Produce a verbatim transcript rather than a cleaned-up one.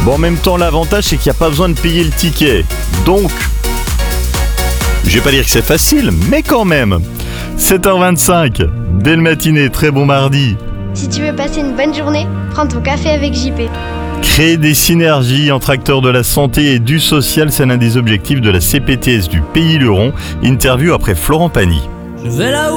Bon, en même temps, l'avantage, c'est qu'il n'y a pas besoin de payer le ticket. Donc, je vais pas dire que c'est facile, mais quand même. sept heures vingt-cinq, belle matinée, très bon mardi. Si tu veux passer une bonne journée, prends ton café avec J P. Créer des synergies entre acteurs de la santé et du social, c'est l'un des objectifs de la C P T S du Pays Luron. Interview après Florent Pagny. Je vais là où